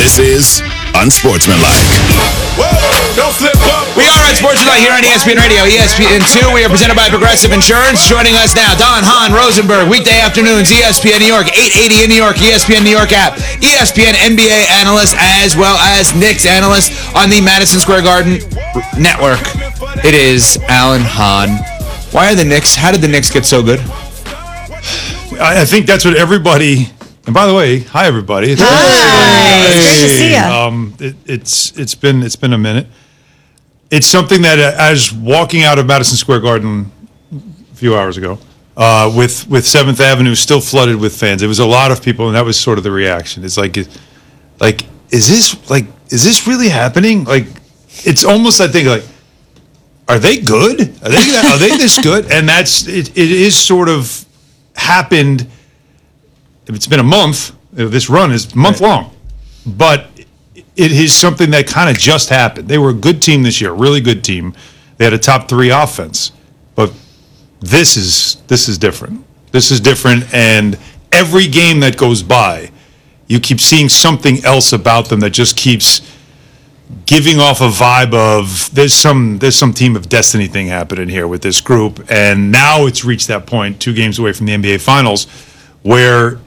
This is Unsportsmanlike. Whoa, don't slip up. We are Unsportsmanlike here on ESPN Radio, ESPN2. We are presented by Progressive Insurance. Joining us now, Don Hahn Rosenberg, weekday afternoons, ESPN New York, 880 in New York, ESPN New York app, ESPN NBA analyst, as well as Knicks analyst on the Madison Square Garden network. It is Alan Hahn. Why are the Knicks, how did the Knicks get so good? I think that's what everybody... And by the way, hi everybody. Hi. It's great to see you. It's been a minute. It's something that as walking out of Madison Square Garden a few hours ago, with 7th Avenue still flooded with fans. It was a lot of people, and that was sort of the reaction. It's like is this really happening? Like, it's almost, I think, like, are they good? Are they this good? And it is sort of happened. If it's been a month, this run is month long, but it is something that kind of just happened. They were a good team this year, really good team. They had a top 3 offense, but this is different. This is different, and every game that goes by, you keep seeing something else about them that just keeps giving off a vibe of there's some team of destiny thing happening here with this group, and now it's reached that point, 2 games away from the NBA Finals, where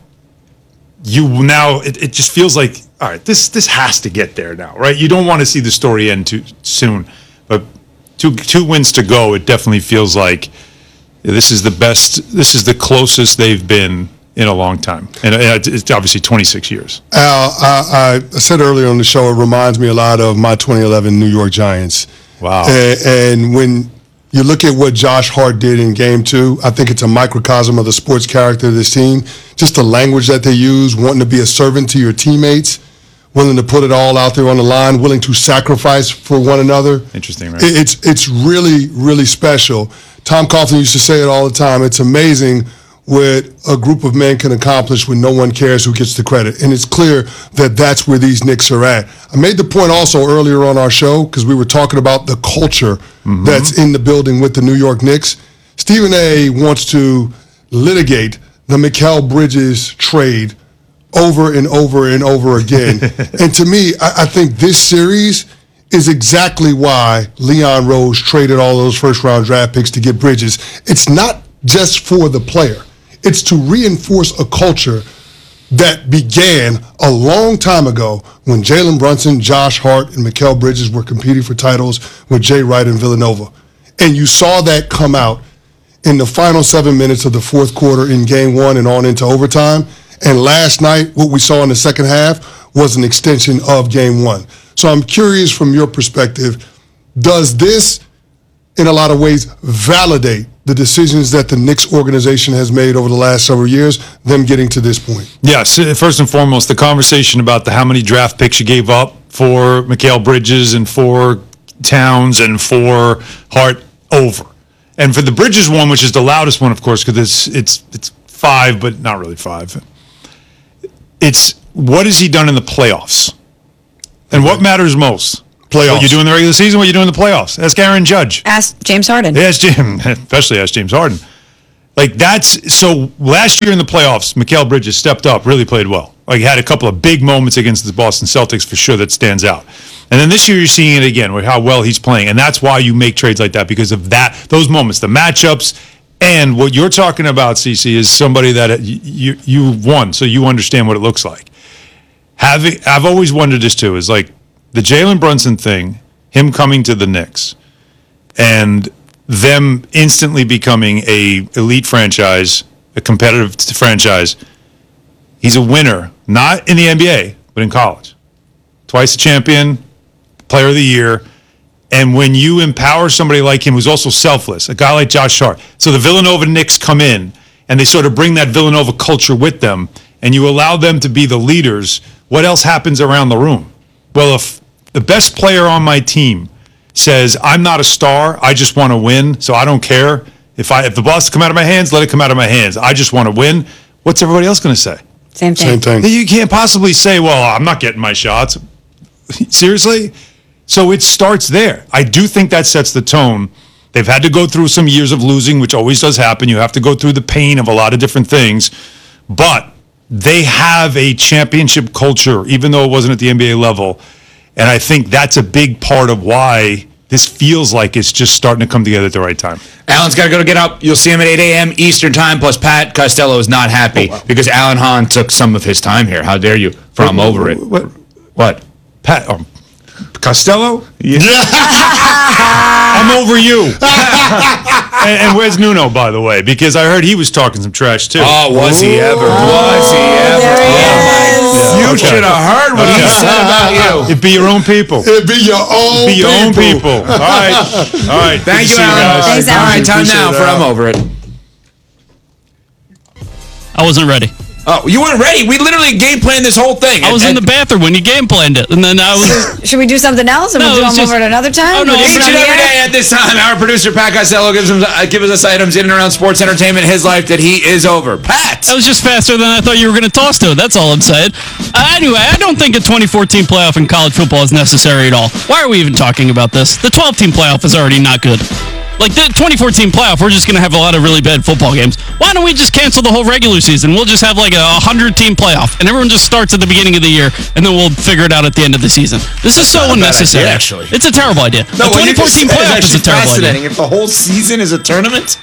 it just feels like, all right, this has to get there now, right? You don't want to see the story end too soon, but two wins to go, it definitely feels like this is the closest they've been in a long time, and it's obviously 26 years. Al, I said earlier on the show, it reminds me a lot of my 2011 New York Giants. Wow. And when you look at what Josh Hart did in Game 2, I think it's a microcosm of the sports character of this team. Just the language that they use, wanting to be a servant to your teammates, willing to put it all out there on the line, willing to sacrifice for one another. Interesting, right? It's really, really special. Tom Coughlin used to say it all the time. It's amazing what a group of men can accomplish when no one cares who gets the credit. And it's clear that that's where these Knicks are at. I made the point also earlier on our show, because we were talking about the culture that's in the building with the New York Knicks. Stephen A. wants to litigate the Mikal Bridges trade over and over and over again. And to me, I think this series is exactly why Leon Rose traded all those first-round draft picks to get Bridges. It's not just for the player. It's to reinforce a culture that began a long time ago when Jalen Brunson, Josh Hart, and Mikal Bridges were competing for titles with Jay Wright and Villanova. And you saw that come out in the final 7 minutes of the fourth quarter in Game 1 and on into overtime. And last night, what we saw in the second half was an extension of Game 1. So I'm curious from your perspective, does this, in a lot of ways, validate the decisions that the Knicks organization has made over the last several years, them getting to this point? Yes, first and foremost, the conversation about how many draft picks you gave up for Mikal Bridges and for Towns and for Hart, over. And for the Bridges one, which is the loudest one, of course, because it's 5, but not really 5. It's what has he done in the playoffs? And what matters most? Playoffs. What you do in the regular season, what you do in the playoffs. Ask Aaron Judge. Ask James Harden. Especially ask James Harden. Like, so last year in the playoffs, Mikal Bridges stepped up, really played well. Like, he had a couple of big moments against the Boston Celtics for sure that stands out. And then this year you're seeing it again with how well he's playing. And that's why you make trades like that, because of those moments, the matchups. And what you're talking about, CC, is somebody that you won, so you understand what it looks like. I've always wondered this too, is like the Jalen Brunson thing, him coming to the Knicks, and them instantly becoming a elite franchise, a competitive franchise. He's a winner, not in the NBA, but in college. Twice a champion, player of the year. And when you empower somebody like him who's also selfless, a guy like Josh Hart, so the Villanova Knicks come in and they sort of bring that Villanova culture with them, and you allow them to be the leaders, what else happens around the room? Well, if the best player on my team says, I'm not a star, I just want to win, so I don't care. If the ball has to come out of my hands, let it come out of my hands. I just want to win. What's everybody else going to say? Same thing. You can't possibly say, well, I'm not getting my shots. Seriously? So it starts there. I do think that sets the tone. They've had to go through some years of losing, which always does happen. You have to go through the pain of a lot of different things. But they have a championship culture, even though it wasn't at the NBA level. And I think that's a big part of why this feels like it's just starting to come together at the right time. Alan's got to go to get up. You'll see him at 8 a.m. Eastern time. Plus, Pat Costello is not happy because Alan Hahn took some of his time here. How dare you? From over it. What? Pat Costello? Yeah. I'm over you. and where's Nuno, by the way? Because I heard he was talking some trash, too. Oh, was he ever? Was he ever? There he is. You should have heard what he said about you. It'd be your own people. It'd be your own Be your own people. All right. All right. Thank Good you, to see Alan. guys. Thanks, All Alan. right, time now for I'm Over It. I wasn't ready. Oh, you weren't ready. We literally game planned this whole thing. I was in the bathroom when you game planned it, and then I was. Should we do something else and No, we'll do it's them just- over at another time? Oh, no, We'll it's do Each it and on the every air? day at this time, our producer Pat Costello gives us items in and around sports entertainment, his life that he is over. Pat! That was just faster than I thought you were going to toss to it. That's all I'm saying. Anyway, I don't think a 2014 playoff in college football is necessary at all. Why are we even talking about this? The 12-team playoff is already not good. Like the 2014 playoff, we're just going to have a lot of really bad football games. Why don't we just cancel the whole regular season? We'll just have like a 100-team playoff, and everyone just starts at the beginning of the year, and then we'll figure it out at the end of the season. This is so not a bad unnecessary. idea, actually. It's a terrible idea. No, the what you just 2014 said playoff is a actually terrible fascinating. idea. If the whole season is a tournament?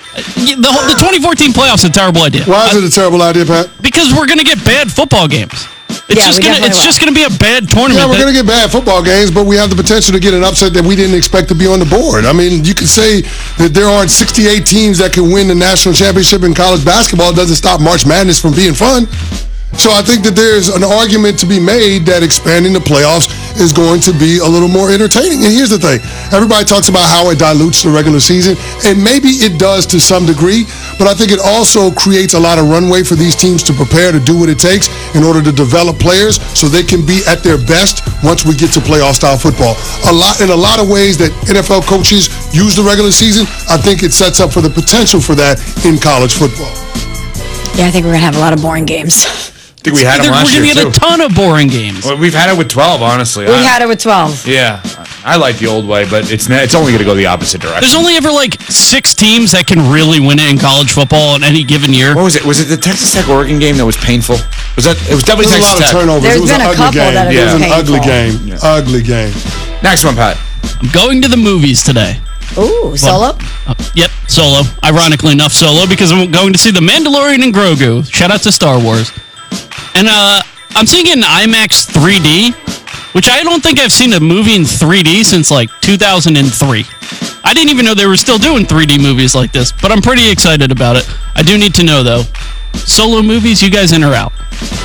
The 2014 playoff's a terrible idea. Why is it a terrible idea, Pat? Because we're going to get bad football games. It's Yeah, we definitely just will. going to be a bad tournament. Yeah, we're that- going to get bad football games, but we have the potential to get an upset that we didn't expect to be on the board. I mean, you could say that there aren't 68 teams that can win the national championship in college basketball. It doesn't stop March Madness from being fun. So I think that there's an argument to be made that expanding the playoffs is going to be a little more entertaining. And here's the thing. Everybody talks about how it dilutes the regular season, and maybe it does to some degree, but I think it also creates a lot of runway for these teams to prepare to do what it takes in order to develop players so they can be at their best once we get to playoff-style football. In a lot of ways that NFL coaches use the regular season, I think it sets up for the potential for that in college football. Yeah, I think we're going to have a lot of boring games. I think we had them We're last going to year, get too. a ton of boring games. Well, we've had it with 12, honestly. We had it with 12. Yeah. I like the old way, but it's only going to go the opposite direction. There's only ever like 6 teams that can really win it in college football in any given year. What was it? Was it the Texas Tech Oregon game that was painful? It was definitely There's a Texas lot of Tech. turnovers. There's It was been an a ugly couple game. that have It was been an ugly painful. game. Ugly game. Next one, Pat. I'm going to the movies today. Ooh, solo? Yep, solo. Ironically enough, solo because I'm going to see The Mandalorian and Grogu. Shout out to Star Wars. And I'm seeing it in IMAX 3D, which I don't think I've seen a movie in 3D since like 2003. I didn't even know they were still doing 3D movies like this, but I'm pretty excited about it. I do need to know though, solo movies, you guys in or out?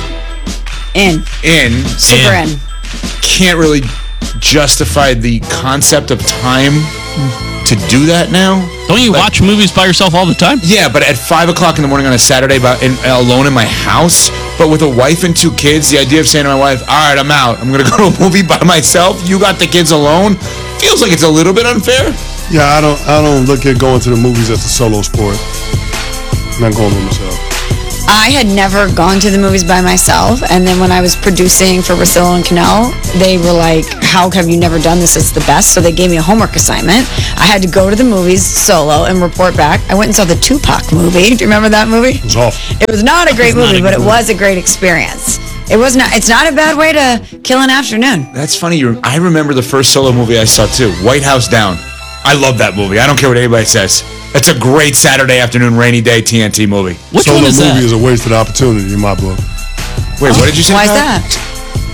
In. Super In. in. Can't really justify the concept of time to do that now. Don't you watch movies by yourself all the time? Yeah, but at 5 o'clock in the morning on a Saturday, alone in my house, but with a wife and 2 kids, the idea of saying to my wife, all right, I'm out. I'm going to go to a movie by myself. You got the kids alone. Feels like it's a little bit unfair. Yeah, I don't look at going to the movies as a solo sport. I'm not going with myself. I had never gone to the movies by myself, and then when I was producing for Russillo and Cannell, they were like, how have you never done this? It's the best. So they gave me a homework assignment. I had to go to the movies solo and report back. I went and saw the Tupac movie. Do you remember that movie? It was awful. It was not a great not movie, a but good it was a great experience. It's not a bad way to kill an afternoon. That's funny. I remember the first solo movie I saw, too. White House Down. I love that movie. I don't care what anybody says. It's a great Saturday afternoon, rainy day TNT movie. Which Solo one is movie that? is a wasted opportunity in my book. Wait, what did you say? Why is Pat? that?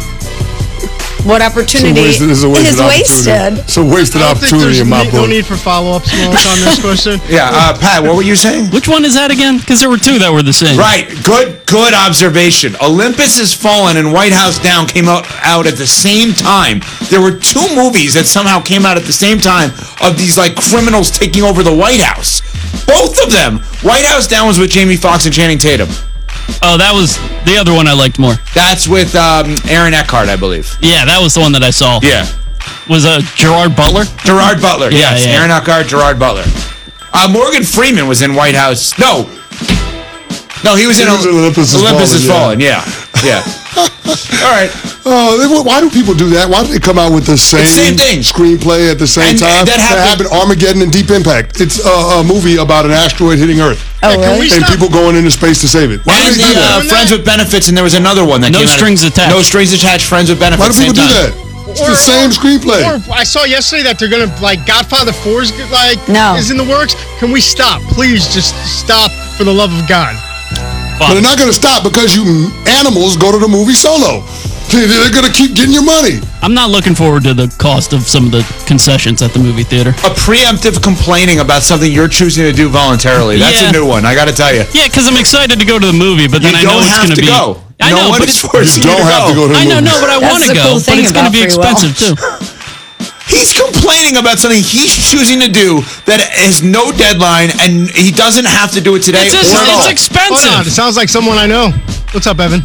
What opportunity It's a wasted is opportunity. wasted? It's a wasted opportunity in my no book. need for follow-up Smoke, on this question. Yeah, Pat, what were you saying? Which one is that again? Because there were 2 that were the same. Right, good observation. Olympus Has Fallen and White House Down came out at the same time. There were 2 movies that somehow came out at the same time of these like criminals taking over the White House. Both of them. White House Down was with Jamie Foxx and Channing Tatum. Oh, that was the other one I liked more. That's with Aaron Eckhart, I believe. Yeah, that was the one that I saw. Yeah. Was Gerard Butler? Gerard Butler, Yeah, yes. yeah. Aaron Eckhart, Gerard Butler. Morgan Freeman was in White House. No, he was in He was in Olympus Has Has Fallen, Fallen, yeah. Yeah. All right. Why do people do that? Why do they come out with the same thing. screenplay at the same time? That happened. Armageddon and Deep Impact. It's a movie about an asteroid hitting Earth. Oh, really? And people going into space to save it. Why And do they do that? Friends with Benefits, and there was another one that No came out. Strings Attached. No Strings Attached, Friends with Benefits. Why do people same do time. that? It's the same screenplay. Or I saw yesterday that they're gonna Godfather 4 is No. is in the works. Can we stop? Please, just stop for the love of God. But they're not going to stop because you animals go to the movie solo. They're going to keep getting your money. I'm not looking forward to the cost of some of the concessions at the movie theater. A preemptive complaining about something you're choosing to do voluntarily. That's a new one, I got to tell you. Yeah, because I'm excited to go to the movie, but then I know it's going to be. Go. I no know, one but is forcing You you don't to have to go to the I movie. know, but I That's want to the go. cool But thing it's going to about be free will. expensive too. He's complaining about something he's choosing to do that has no deadline, and he doesn't have to do it today It's or at all. Hold on, expensive. it sounds like someone I know. What's up, Evan?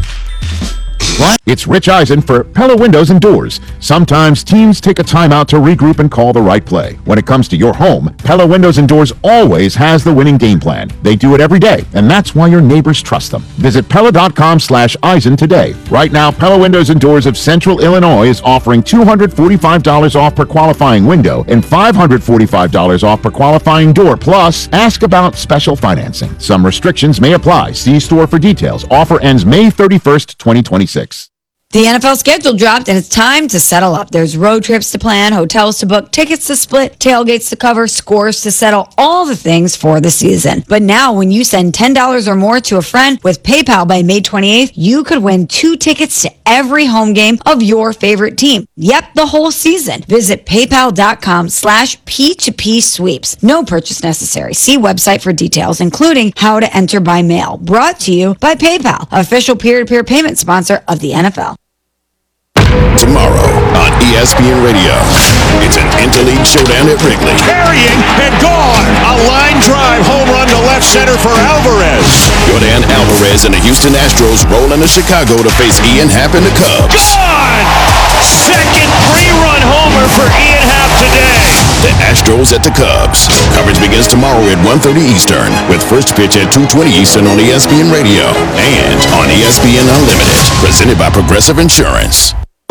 It's Rich Eisen for Pella Windows and Doors. Sometimes teams take a timeout to regroup and call the right play. When it comes to your home, Pella Windows and Doors always has the winning game plan. They do it every day, and that's why your neighbors trust them. Visit Pella.com/Eisen today. Right now, Pella Windows and Doors of Central Illinois is offering $245 off per qualifying window and $545 off per qualifying door. Plus, ask about special financing. Some restrictions may apply. See store for details. Offer ends May 31st, 2026. The NFL schedule dropped and it's time to settle up. There's road trips to plan, hotels to book, tickets to split, tailgates to cover, scores to settle, all the things for the season. But now when you send $10 or more to a friend with PayPal by May 28th, you could win 2 tickets to every home game of your favorite team. Yep, the whole season. Visit paypal.com/P2P sweeps. No purchase necessary. See website for details, including how to enter by mail. Brought to you by PayPal, official peer-to-peer payment sponsor of the NFL. Tomorrow on ESPN Radio, it's an interleague showdown at Wrigley. Carrying and gone. A line drive home run to left center for Alvarez. Jordan Alvarez and the Houston Astros roll into Chicago to face Ian Happ and the Cubs. Gone. Second three-run homer for Ian Happ today. The Astros at the Cubs. Coverage begins tomorrow at 1:30 Eastern with first pitch at 2:20 Eastern on ESPN Radio and on ESPN Unlimited, presented by Progressive Insurance.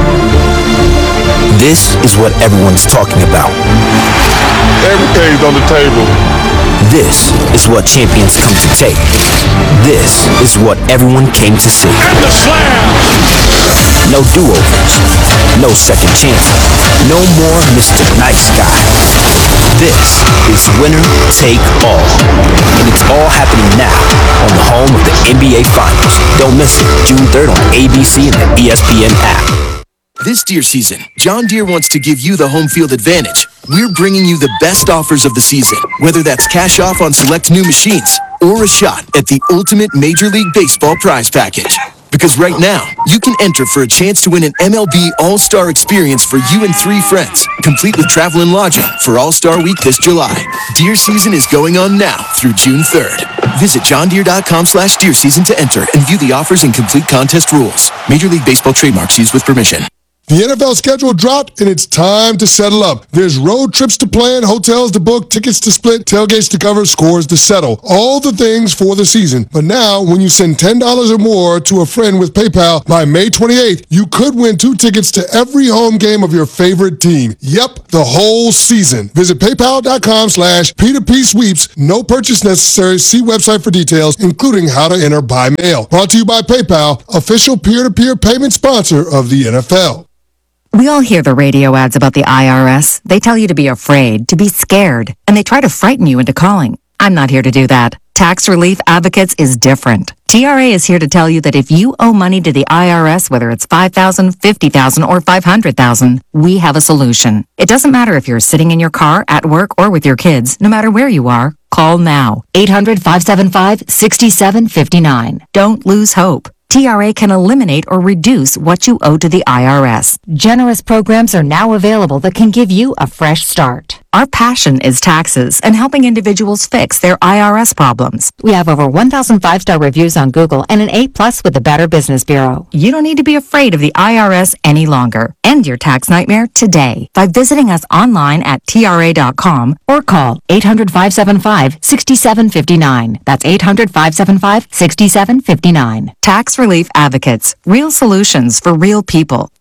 This is what everyone's talking about. Everything's on the table. This is what champions come to take. This is what everyone came to see. And the slam. No do-overs. No second chances. No more Mr. Nice Guy. This is winner take all. And it's all happening now on the home of the NBA Finals. Don't miss it. June 3rd on ABC and the ESPN app. This deer season, John Deere wants to give you the home field advantage. We're bringing you the best offers of the season, whether that's cash off on select new machines or a shot at the ultimate Major League Baseball prize package. Because right now, you can enter for a chance to win an MLB All-Star experience for you and 3 friends, complete with travel and lodging for All-Star Week this July. Deer season is going on now through June 3rd. Visit johndeere.com/deer season to enter and view the offers and complete contest rules. Major League Baseball trademarks used with permission. The NFL schedule dropped, and it's time to settle up. There's road trips to plan, hotels to book, tickets to split, tailgates to cover, scores to settle. All the things for the season. But now, when you send $10 or more to a friend with PayPal by May 28th, you could win 2 tickets to every home game of your favorite team. Yep, the whole season. Visit paypal.com/P2P sweeps. No purchase necessary. See website for details, including how to enter by mail. Brought to you by PayPal, official peer-to-peer payment sponsor of the NFL. We all hear the radio ads about the IRS. They tell you to be afraid, to be scared, and they try to frighten you into calling. I'm not here to do that. Tax Relief Advocates is different. TRA is here to tell you that if you owe money to the IRS, whether it's $5,000, $50,000, or $500,000, we have a solution. It doesn't matter if you're sitting in your car, at work, or with your kids. No matter where you are, call now. 800-575-6759. Don't lose hope. TRA can eliminate or reduce what you owe to the IRS. Generous programs are now available that can give you a fresh start. Our passion is taxes and helping individuals fix their IRS problems. We have over 1,000 5-star reviews on Google and an A+ with the Better Business Bureau. You don't need to be afraid of the IRS any longer. End your tax nightmare today by visiting us online at TRA.com or call 800-575-6759. That's 800-575-6759. Tax Tax Relief Advocates, real solutions for real people.